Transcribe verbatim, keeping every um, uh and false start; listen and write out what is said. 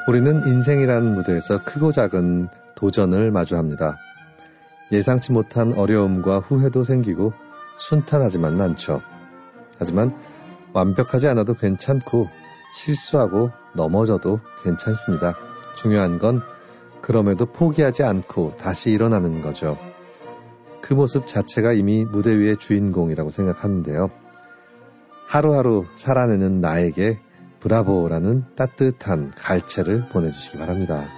우리는 인생이라는 무대에서 크고 작은 도전을 마주합니다. 예상치 못한 어려움과 후회도 생기고 순탄하지만은 않죠. 하지만 완벽하지 않아도 괜찮고 실수하고 넘어져도 괜찮습니다. 중요한 건 그럼에도 포기하지 않고 다시 일어나는 거죠. 그 모습 자체가 이미 무대 위의 주인공이라고 생각하는데요. 하루하루 살아내는 나에게 브라보라는 따뜻한 갈채를 보내주시기 바랍니다.